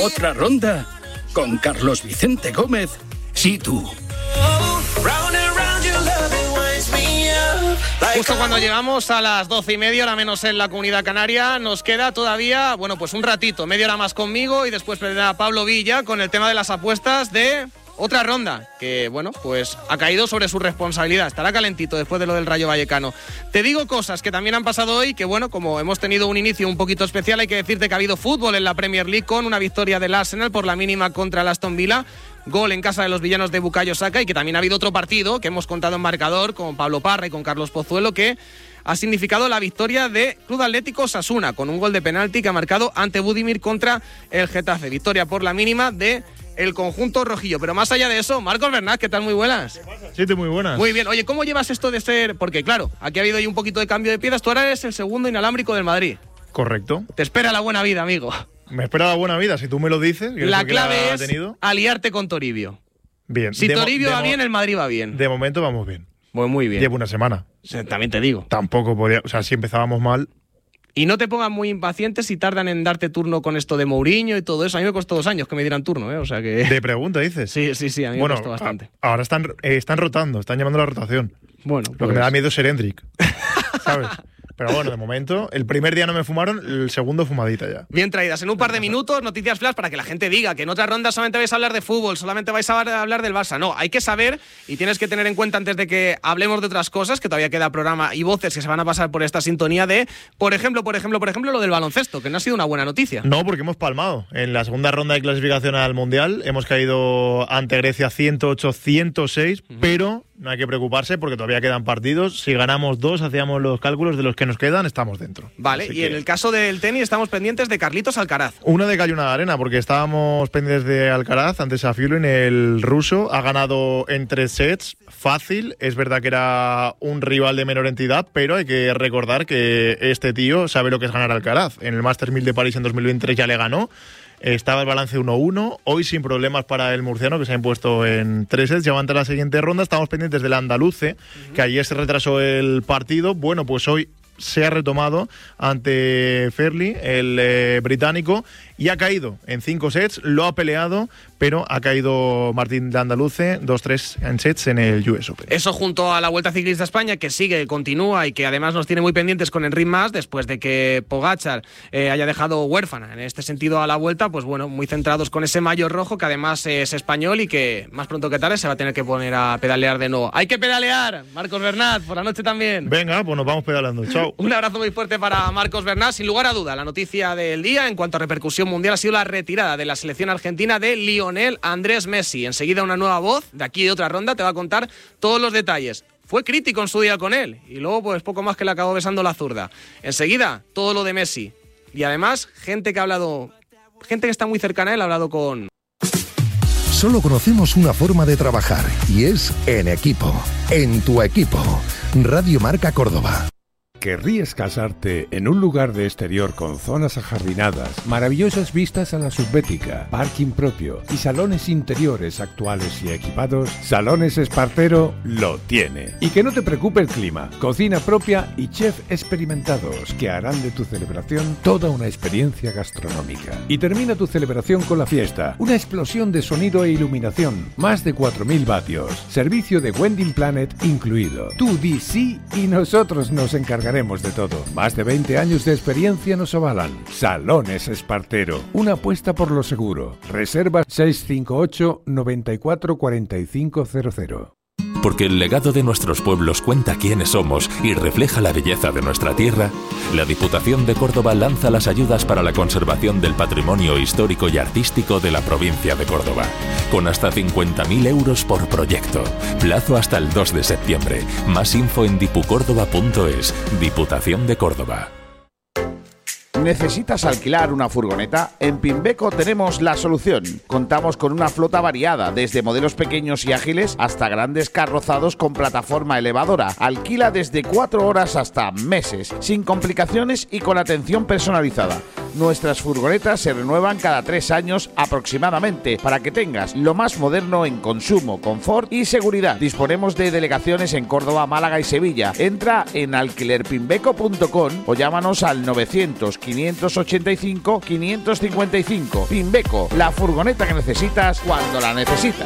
Otra ronda con Carlos Vicente Gómez. Sí, tú. Justo cuando llegamos a las 12:30, hora menos en la Comunidad Canaria, nos queda todavía, pues un ratito, media hora más conmigo y después vendrá Pablo Villa con el tema de las apuestas de otra ronda, que pues ha caído sobre su responsabilidad, estará calentito después de lo del Rayo Vallecano. Te digo cosas que también han pasado hoy, que como hemos tenido un inicio un poquito especial, hay que decirte que ha habido fútbol en la Premier League con una victoria del Arsenal por la mínima contra el Aston Villa, gol en casa de los villanos de Bukayo Saka, y que también ha habido otro partido que hemos contado en marcador con Pablo Parra y con Carlos Pozuelo, que ha significado la victoria de Club Atlético Osasuna con un gol de penalti que ha marcado ante Budimir contra el Getafe. Victoria por la mínima de el conjunto rojillo. Pero más allá de eso, Marcos Bernat, ¿qué tal? Muy buenas. Sí, muy buenas. Muy bien. Oye, ¿cómo llevas esto de ser...? Porque claro, aquí ha habido ahí un poquito de cambio de piedras. Tú ahora eres el segundo inalámbrico del Madrid. Correcto. Te espera la buena vida, amigo. Me espera la buena vida, si tú me lo dices. La clave es aliarte con Toribio. Bien. Si Toribio va bien, el Madrid va bien. De momento vamos bien. Pues muy bien. Llevo una semana. También te digo. Tampoco podía... O sea, si empezábamos mal... Y no te pongan muy impacientes si tardan en darte turno con esto de Mourinho y todo eso. A mí me costó 2 años que me dieran turno, O sea que... ¿De pregunta, dices? Sí, a mí me costó bastante. Ahora están rotando, están llamando a la rotación. Bueno, Lo que me da miedo es ser Hendrik, ¿sabes? Pero bueno, de momento, el primer día no me fumaron, el segundo fumadita ya. Bien traídas. En un par de minutos, noticias flash para que la gente diga que en otra ronda solamente vais a hablar de fútbol, solamente vais a hablar del Barça. No, hay que saber y tienes que tener en cuenta antes de que hablemos de otras cosas, que todavía queda programa y voces que se van a pasar por esta sintonía de, por ejemplo, lo del baloncesto, que no ha sido una buena noticia. No, porque hemos palmado. En la segunda ronda de clasificación al Mundial hemos caído ante Grecia 108-106, pero no hay que preocuparse porque todavía quedan partidos. Si ganamos 2, hacíamos los cálculos de los que nos quedan, estamos dentro. Vale, así y en el caso del tenis estamos pendientes de Carlitos Alcaraz. Una de cal y una de arena, porque estábamos pendientes de Alcaraz ante Safiullin, el ruso. Ha ganado en 3 sets, fácil. Es verdad que era un rival de menor entidad, pero hay que recordar que este tío sabe lo que es ganar a Alcaraz. En el Masters 1000 de París en 2023 ya le ganó. Estaba el balance 1-1, hoy sin problemas para el murciano, que se ha impuesto en 3 sets. Ya va a entrar la siguiente ronda. Estamos pendientes del andaluce, que ayer se retrasó el partido. Bueno, pues hoy se ha retomado ante Fairley, el británico, y ha caído en 5 sets, lo ha peleado, pero ha caído Martín de Andaluce 2-3 en sets en el US Open. Eso junto a la Vuelta Ciclista a España, que sigue, continúa y que además nos tiene muy pendientes con Enric Mas, después de que Pogačar haya dejado huérfana en este sentido a la Vuelta, pues bueno, muy centrados con ese maillot rojo, que además es español y que más pronto que tarde se va a tener que poner a pedalear de nuevo. ¡Hay que pedalear! Marcos Bernat, por la noche también. Venga, pues nos vamos pedaleando. Chao. Un abrazo muy fuerte para Marcos Bernat. Sin lugar a duda, la noticia del día en cuanto a repercusión mundial ha sido la retirada de la selección argentina de Lionel Andrés Messi. Enseguida una nueva voz de aquí de otra ronda te va a contar todos los detalles. Fue crítico en su día con él y luego pues poco más que le acabó besando la zurda. Enseguida todo lo de Messi y además gente que está muy cercana a él ha hablado con... Solo conocemos una forma de trabajar y es en equipo, en tu equipo. Radio Marca Córdoba. ¿Querrías casarte en un lugar de exterior con zonas ajardinadas, maravillosas vistas a la subbética, parking propio y salones interiores actuales y equipados? Salones Espartero lo tiene. Y que no te preocupe el clima, cocina propia y chef experimentados que harán de tu celebración toda una experiencia gastronómica. Y termina tu celebración con la fiesta, una explosión de sonido e iluminación, más de 4.000 vatios, servicio de Wedding Planet incluido. Tú di sí y nosotros nos encargaremos de todo. Más de 20 años de experiencia nos avalan. Salones Espartero, una apuesta por lo seguro. Reserva 658 94 4500. Porque el legado de nuestros pueblos cuenta quiénes somos y refleja la belleza de nuestra tierra, la Diputación de Córdoba lanza las ayudas para la conservación del patrimonio histórico y artístico de la provincia de Córdoba, con hasta 50.000 euros por proyecto. Plazo hasta el 2 de septiembre. Más info en dipucórdoba.es. Diputación de Córdoba. ¿Necesitas alquilar una furgoneta? En Pimbeco tenemos la solución. Contamos con una flota variada, desde modelos pequeños y ágiles hasta grandes carrozados con plataforma elevadora. Alquila desde 4 horas hasta meses, sin complicaciones y con atención personalizada. Nuestras furgonetas se renuevan cada 3 años aproximadamente, para que tengas lo más moderno en consumo, confort y seguridad. Disponemos de delegaciones en Córdoba, Málaga y Sevilla. Entra en alquilerpimbeco.com o llámanos al 900 585 555. Pimbeco, la furgoneta que necesitas cuando la necesitas.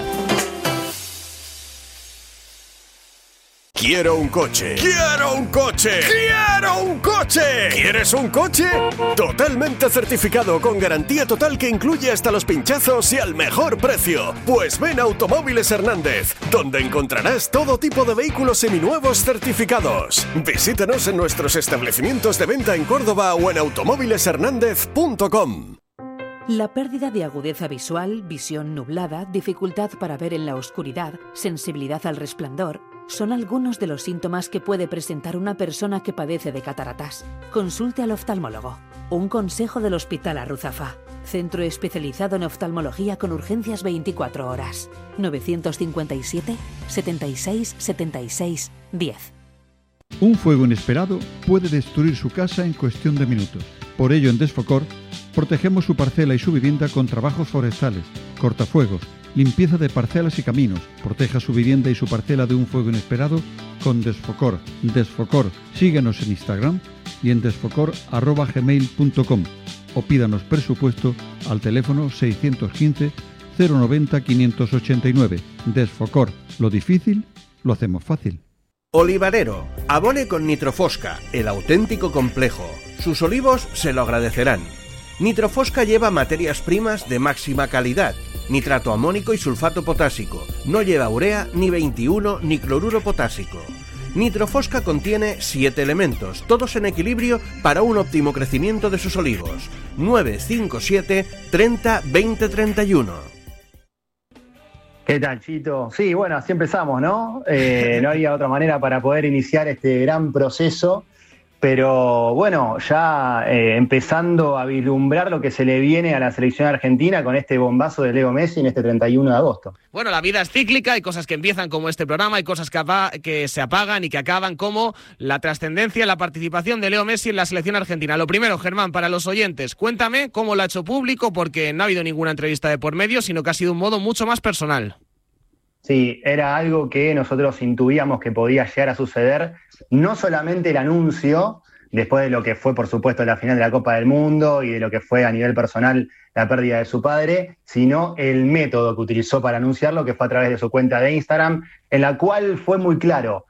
Quiero un coche. ¡Quiero un coche! ¡Quiero un coche! ¿Quieres un coche? Totalmente certificado, con garantía total que incluye hasta los pinchazos y al mejor precio. Pues ven a Automóviles Hernández, donde encontrarás todo tipo de vehículos seminuevos certificados. Visítanos en nuestros establecimientos de venta en Córdoba o en automóvileshernandez.com. La pérdida de agudeza visual, visión nublada, dificultad para ver en la oscuridad, sensibilidad al resplandor, son algunos de los síntomas que puede presentar una persona que padece de cataratas. Consulte al oftalmólogo. Un consejo del Hospital Arruzafa. Centro especializado en oftalmología con urgencias 24 horas. 957 76 76 10. Un fuego inesperado puede destruir su casa en cuestión de minutos. Por ello, en Desfocor, protegemos su parcela y su vivienda con trabajos forestales, cortafuegos, limpieza de parcelas y caminos. Proteja su vivienda y su parcela de un fuego inesperado con Desfocor. Desfocor. Síguenos en Instagram y en desfocor@gmail.com o pídanos presupuesto al teléfono 615 090 589. Desfocor. Lo difícil lo hacemos fácil. Olivarero, abone con Nitrofosca, el auténtico complejo. Sus olivos se lo agradecerán. Nitrofosca lleva materias primas de máxima calidad, nitrato amónico y sulfato potásico. No lleva urea, ni 21, ni cloruro potásico. Nitrofosca contiene 7 elementos, todos en equilibrio para un óptimo crecimiento de sus olivos. 957 30 20 31. ¿Qué tal, Chito? Sí, bueno, así empezamos, ¿no? No había otra manera para poder iniciar este gran proceso, pero bueno, ya empezando a vislumbrar lo que se le viene a la selección argentina con este bombazo de Leo Messi en este 31 de agosto. Bueno, la vida es cíclica, hay cosas que empiezan como este programa, hay cosas que se apagan y que acaban, como la trascendencia, la participación de Leo Messi en la selección argentina. Lo primero, Germán, para los oyentes, cuéntame cómo lo ha hecho público, porque no ha habido ninguna entrevista de por medio, sino que ha sido un modo mucho más personal. Sí, era algo que nosotros intuíamos que podía llegar a suceder, no solamente el anuncio, después de lo que fue, por supuesto, la final de la Copa del Mundo y de lo que fue a nivel personal la pérdida de su padre, sino el método que utilizó para anunciarlo, que fue a través de su cuenta de Instagram, en la cual fue muy claro.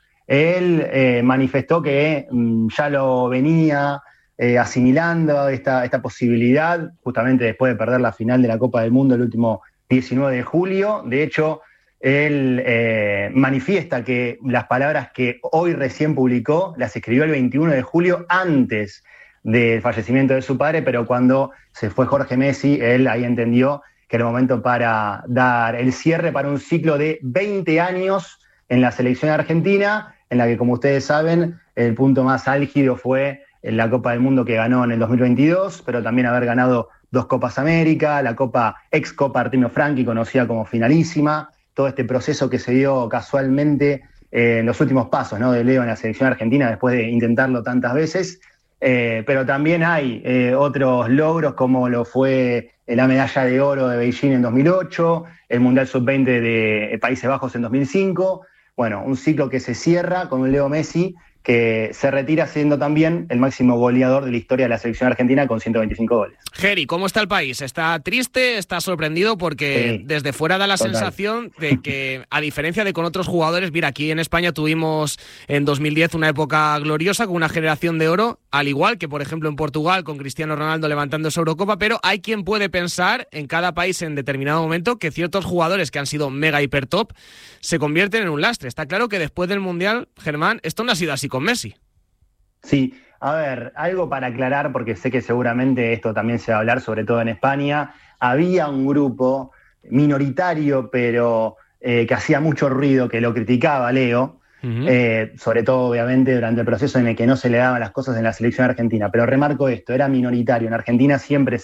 Él manifestó que ya lo venía asimilando esta posibilidad, justamente después de perder la final de la Copa del Mundo el último 19 de julio. De hecho, él manifiesta que las palabras que hoy recién publicó las escribió el 21 de julio antes del fallecimiento de su padre, pero cuando se fue Jorge Messi, él ahí entendió que era el momento para dar el cierre para un ciclo de 20 años en la selección argentina, en la que, como ustedes saben, el punto más álgido fue en la Copa del Mundo que ganó en el 2022, pero también haber ganado 2 Copas América, la ex Copa Artemio Franchi, conocida como finalísima, todo este proceso que se dio casualmente en los últimos pasos, ¿no?, de Leo en la selección argentina después de intentarlo tantas veces, pero también hay otros logros como lo fue la medalla de oro de Beijing en 2008, el Mundial Sub-20 de Países Bajos en 2005, bueno, un ciclo que se cierra con un Leo Messi que se retira siendo también el máximo goleador de la historia de la selección argentina con 125 goles. Geri, ¿cómo está el país? ¿Está triste? ¿Está sorprendido? Porque sí, desde fuera da la sensación de que, a diferencia de con otros jugadores, mira, aquí en España tuvimos en 2010 una época gloriosa con una generación de oro, al igual que, por ejemplo, en Portugal con Cristiano Ronaldo levantando esa Eurocopa, pero hay quien puede pensar en cada país en determinado momento que ciertos jugadores que han sido mega hiper top se convierten en un lastre. Está claro que después del Mundial, Germán, esto no ha sido así con Messi. Sí, a ver, algo para aclarar, porque sé que seguramente esto también se va a hablar, sobre todo en España. Había un grupo minoritario, pero que hacía mucho ruido, que lo criticaba a Leo, sobre todo, obviamente, durante el proceso en el que no se le daban las cosas en la selección argentina. Pero remarco esto, era minoritario. En Argentina siempre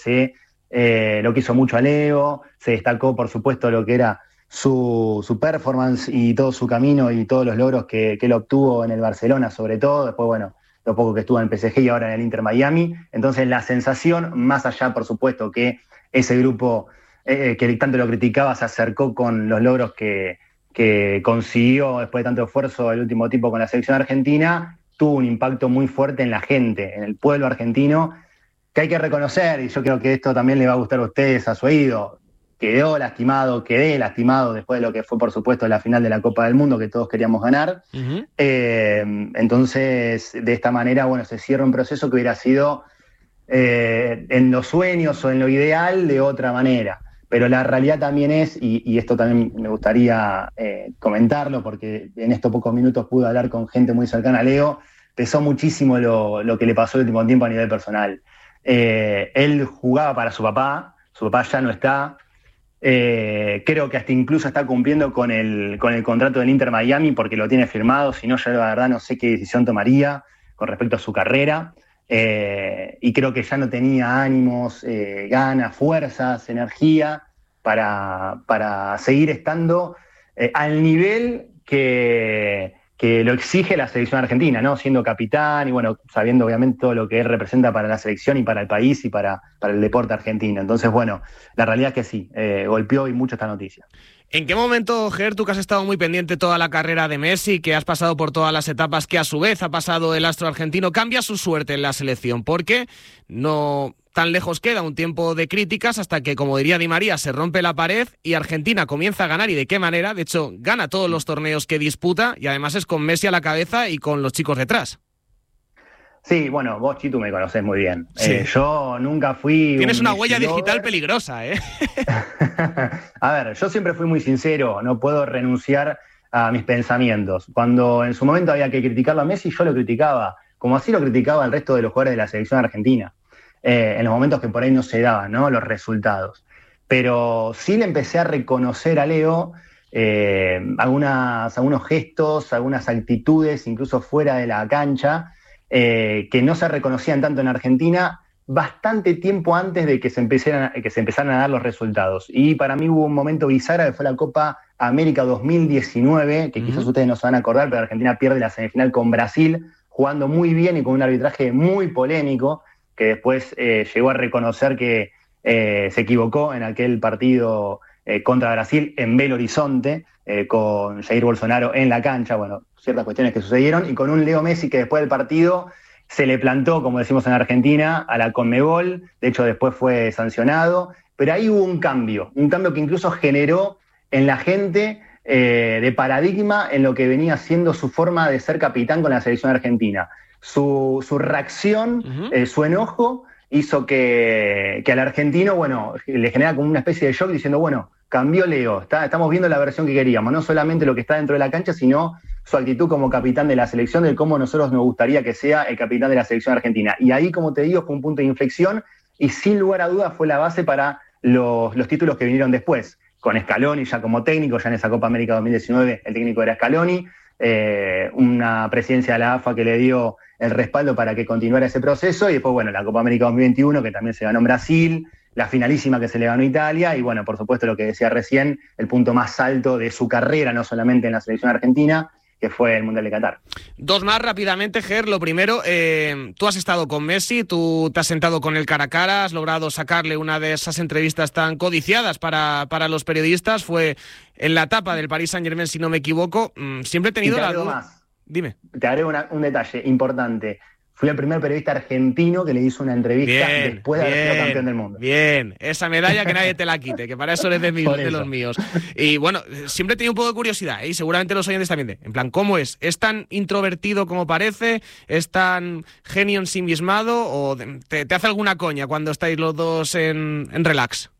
lo quiso mucho a Leo, se destacó, por supuesto, lo que era su performance y todo su camino y todos los logros que él obtuvo en el Barcelona, sobre todo. Después, bueno, lo poco que estuvo en el PSG y ahora en el Inter Miami. Entonces, la sensación, más allá, por supuesto, que ese grupo que tanto lo criticaba se acercó con los logros que consiguió después de tanto esfuerzo el último tiempo con la selección argentina, tuvo un impacto muy fuerte en la gente, en el pueblo argentino, hay que reconocer, y yo creo que esto también le va a gustar a ustedes, a su oído, quedé lastimado después de lo que fue, por supuesto, la final de la Copa del Mundo que todos queríamos ganar. Uh-huh. Entonces, de esta manera, bueno, se cierra un proceso que hubiera sido en los sueños o en lo ideal de otra manera. Pero la realidad también es, y esto también me gustaría comentarlo, porque en estos pocos minutos pude hablar con gente muy cercana a Leo, pesó muchísimo lo que le pasó el último tiempo a nivel personal. Él jugaba para su papá ya no está, creo que hasta incluso está cumpliendo con el contrato del Inter Miami porque lo tiene firmado, si no yo la verdad no sé qué decisión tomaría con respecto a su carrera, y creo que ya no tenía ánimos, ganas, fuerzas, energía para seguir estando al nivel que lo exige la selección argentina, ¿no? Siendo capitán y bueno, sabiendo obviamente todo lo que él representa para la selección y para el país y para el deporte argentino. Entonces, bueno, la realidad es que sí, golpeó y mucho esta noticia. ¿En qué momento, Ger, tú que has estado muy pendiente toda la carrera de Messi, que has pasado por todas las etapas que a su vez ha pasado el astro argentino, cambia su suerte en la selección? Porque no tan lejos queda un tiempo de críticas hasta que, como diría Di María, se rompe la pared y Argentina comienza a ganar. ¿Y de qué manera? De hecho, gana todos los torneos que disputa y además es con Messi a la cabeza y con los chicos detrás. Sí, bueno, vos, Chitu, me conocés muy bien. Sí. Yo nunca fui... Tienes una huella digital peligrosa, ¿eh? A ver, yo siempre fui muy sincero, no puedo renunciar a mis pensamientos. Cuando en su momento había que criticarlo a Messi, yo lo criticaba, como así lo criticaba al resto de los jugadores de la selección argentina, en los momentos que por ahí no se daban, ¿no?, los resultados. Pero sí le empecé a reconocer a Leo algunos gestos, algunas actitudes, incluso fuera de la cancha, que no se reconocían tanto en Argentina bastante tiempo antes de que se empezaran a dar los resultados. Y para mí hubo un momento bisagra que fue la Copa América 2019, que quizás ustedes no se van a acordar, pero Argentina pierde la semifinal con Brasil, jugando muy bien y con un arbitraje muy polémico, que después llegó a reconocer que se equivocó en aquel partido contra Brasil en Belo Horizonte, con Jair Bolsonaro en la cancha, bueno, ciertas cuestiones que sucedieron, y con un Leo Messi que después del partido se le plantó, como decimos en Argentina, a la Conmebol, de hecho después fue sancionado, pero ahí hubo un cambio que incluso generó en la gente de paradigma en lo que venía siendo su forma de ser capitán con la selección argentina. Su reacción, su enojo, hizo que al argentino, bueno, le genera como una especie de shock diciendo, bueno, cambió Leo, estamos viendo la versión que queríamos, no solamente lo que está dentro de la cancha, sino su actitud como capitán de la selección, de cómo nosotros nos gustaría que sea el capitán de la selección argentina. Y ahí, como te digo, fue un punto de inflexión y sin lugar a dudas fue la base para los títulos que vinieron después, con Scaloni ya como técnico, ya en esa Copa América 2019 el técnico era Scaloni, una presidencia de la AFA que le dio el respaldo para que continuara ese proceso, y después, bueno, la Copa América 2021, que también se ganó en Brasil, la finalísima que se le ganó a Italia, y bueno, por supuesto lo que decía recién, el punto más alto de su carrera, no solamente en la selección argentina, que fue el Mundial de Qatar. Dos más rápidamente, Ger. Lo primero, tú has estado con Messi, tú te has sentado con él cara a cara, has logrado sacarle una de esas entrevistas tan codiciadas para los periodistas, fue en la etapa del Paris Saint-Germain, si no me equivoco. Siempre he tenido la duda. Más. Dime. Te agrego un detalle importante. Fui el primer periodista argentino que le hizo una entrevista después de haber sido campeón del mundo. Bien, esa medalla que nadie te la quite, que para eso eres de los míos. Y bueno, siempre he tenido un poco de curiosidad, y seguramente los oyentes también. En plan, ¿cómo es? ¿Es tan introvertido como parece? ¿Es tan genio ensimismado? ¿O te hace alguna coña cuando estáis los dos en relax?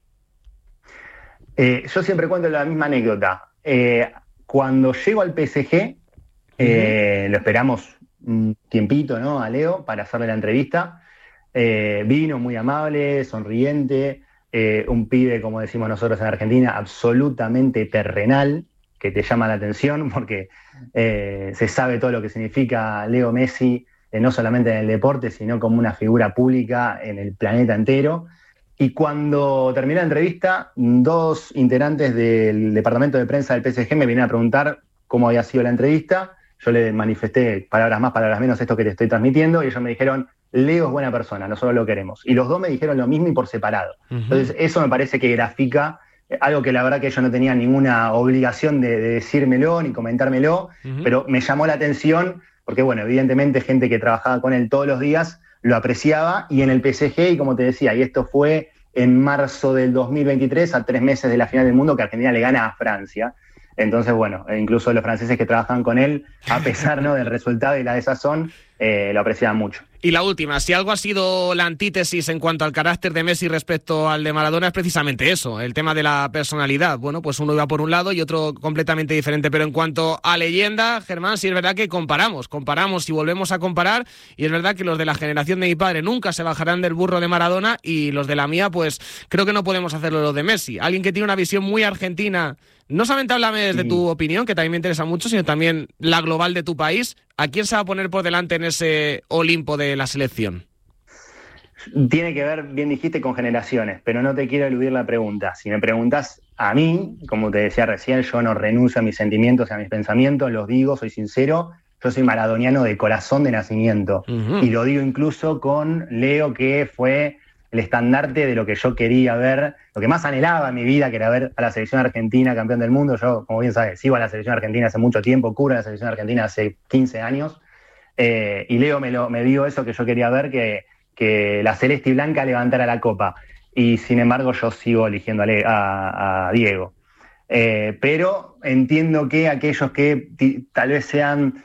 Yo siempre cuento la misma anécdota. Cuando llego al PSG, lo esperamos un tiempito, ¿no?, a Leo para hacerle la entrevista. Vino muy amable, sonriente, un pibe, como decimos nosotros en Argentina, absolutamente terrenal, que te llama la atención porque se sabe todo lo que significa Leo Messi, no solamente en el deporte, sino como una figura pública en el planeta entero. Y cuando terminé la entrevista, dos integrantes del departamento de prensa del PSG me vinieron a preguntar cómo había sido la entrevista. Yo le manifesté, palabras más, palabras menos, esto que te estoy transmitiendo, y ellos me dijeron, Leo es buena persona, nosotros lo queremos. Y los dos me dijeron lo mismo y por separado. Entonces, eso me parece que grafica algo que la verdad que ellos no tenían ninguna obligación de decírmelo ni comentármelo, pero me llamó la atención, porque bueno, evidentemente gente que trabajaba con él todos los días lo apreciaba, y en el PSG, y como te decía, y esto fue en marzo del 2023, a 3 meses de la final del mundo, que Argentina le gana a Francia. Entonces, bueno, incluso los franceses que trabajan con él, a pesar, ¿no?, del resultado y la desazón, lo apreciaban mucho. Y la última, si algo ha sido la antítesis en cuanto al carácter de Messi respecto al de Maradona, es precisamente eso, el tema de la personalidad. Bueno, pues uno iba por un lado y otro completamente diferente, pero en cuanto a leyenda, Germán, sí es verdad que comparamos y volvemos a comparar, y es verdad que los de la generación de mi padre nunca se bajarán del burro de Maradona, y los de la mía, pues creo que no podemos hacerlo los de Messi. Alguien que tiene una visión muy argentina. No solamente háblame desde tu opinión, que también me interesa mucho, sino también la global de tu país. ¿A quién se va a poner por delante en ese Olimpo de la selección? Tiene que ver, bien dijiste, con generaciones, pero no te quiero eludir la pregunta. Si me preguntas a mí, como te decía recién, yo no renuncio a mis sentimientos y a mis pensamientos, los digo, soy sincero. Yo soy maradoniano de corazón, de nacimiento. Y lo digo incluso con Leo, que fue el estandarte de lo que yo quería ver, lo que más anhelaba en mi vida, que era ver a la selección argentina campeón del mundo. Yo, como bien sabes, sigo a la selección argentina hace mucho tiempo, cubro a la selección argentina hace 15 años, y Leo me dio eso que yo quería ver, que la celeste y blanca levantara la copa, y sin embargo yo sigo eligiendo a Diego. Pero entiendo que aquellos que tal vez sean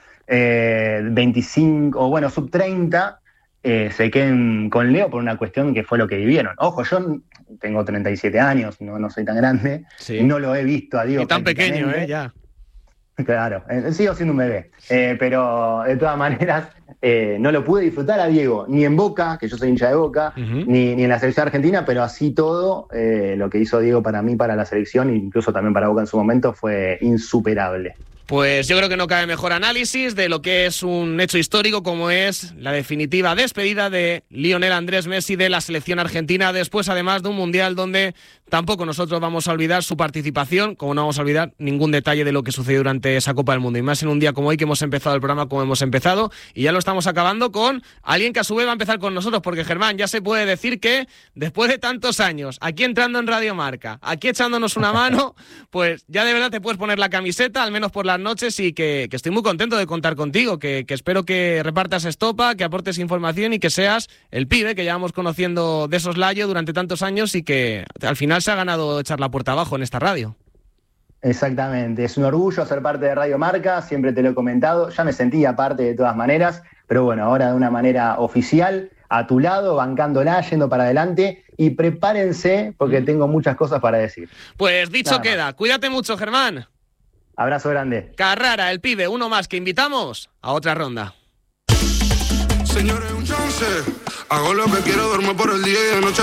25, o bueno, sub 30, se queden con Leo por una cuestión que fue lo que vivieron. Ojo, yo tengo 37 años, no soy tan grande, y no lo he visto a Diego. Y tan pequeño, ya. Claro, sigo siendo un bebé, pero de todas maneras no lo pude disfrutar a Diego, ni en Boca, que yo soy hincha de Boca, ni en la selección argentina, pero así todo, lo que hizo Diego para mí, para la selección, e incluso también para Boca en su momento, fue insuperable. Pues yo creo que no cabe mejor análisis de lo que es un hecho histórico como es la definitiva despedida de Lionel Andrés Messi de la selección argentina, después además de un mundial donde tampoco nosotros vamos a olvidar su participación, como no vamos a olvidar ningún detalle de lo que sucedió durante esa Copa del Mundo, y más en un día como hoy, que hemos empezado el programa como hemos empezado, y ya lo estamos acabando con alguien que a su vez va a empezar con nosotros, porque Germán, ya se puede decir que después de tantos años aquí entrando en Radio Marca, aquí echándonos una mano, pues ya de verdad te puedes poner la camiseta, al menos por las noches, y que estoy muy contento de contar contigo, que espero que repartas estopa, que aportes información y que seas el pibe que llevamos conociendo de soslayo durante tantos años, y que al final se ha ganado echar la puerta abajo en esta radio. Exactamente, es un orgullo ser parte de Radio Marca, siempre te lo he comentado, ya me sentía parte de todas maneras, pero bueno, ahora de una manera oficial, a tu lado, bancándola, yendo para adelante, y prepárense porque tengo muchas cosas para decir. Pues dicho queda, cuídate mucho, Germán. Abrazo grande. Carrara, el pibe, uno más que invitamos a otra ronda. Señores, un chance, hago lo que quiero, duermo por el día y de noche